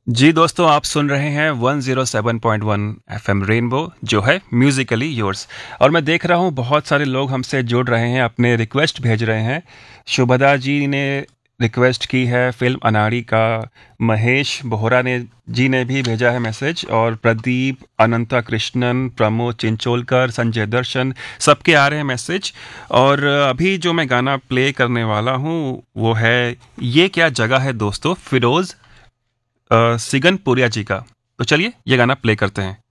जी दोस्तों, आप सुन रहे हैं 107.1 एफएम रेनबो, जो है म्यूजिकली योर्स। और मैं देख रहा हूँ बहुत सारे लोग हमसे जुड़ रहे हैं, अपने रिक्वेस्ट भेज रहे हैं। शुभदा जी ने रिक्वेस्ट की है फिल्म अनाड़ी का। महेश बोहरा ने भी भेजा है मैसेज, और प्रदीप, अनंता कृष्णन, प्रमोद चिंचोलकर, संजय दर्शन, सबके आ रहे हैं मैसेज। और अभी जो मैं गाना प्ले करने वाला हूँ वो है ये क्या जगह है दोस्तों, फिरोज सिगन पुरिया जी का। तो चलिए ये गाना प्ले करते हैं।